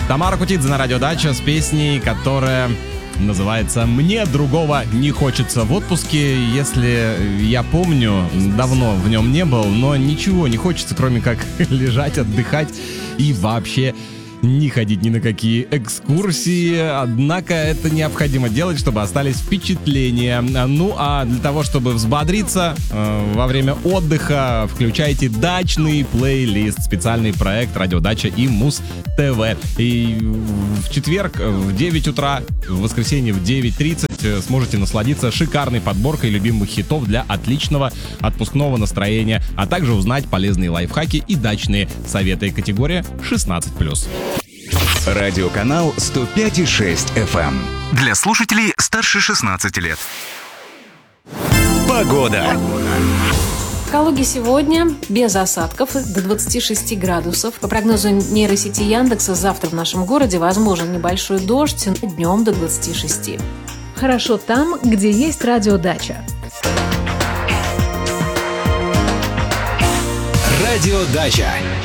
Тамара Кутидзе на радио Дача с песней, которая называется «Мне другого не хочется». В отпуске, если я помню, давно в нем не был, но ничего не хочется, кроме как лежать, отдыхать и вообще не ходить ни на какие экскурсии, однако это необходимо делать, чтобы остались впечатления. Ну а для того, чтобы взбодриться во время отдыха, включайте дачный плейлист, специальный проект «Радио Дача» и Муз-ТВ. И в четверг в 9 утра, в воскресенье в 9:30 сможете насладиться шикарной подборкой любимых хитов для отличного отпускного настроения, а также узнать полезные лайфхаки и дачные советы. Категория 16+. Радиоканал 105,6 FM. Для слушателей старше 16 лет. Погода. В Калуге сегодня без осадков до 26 градусов. По прогнозу нейросети Яндекса, завтра в нашем городе возможен небольшой дождь, днем до 26. Хорошо там, где есть радиодача. Радио Дача.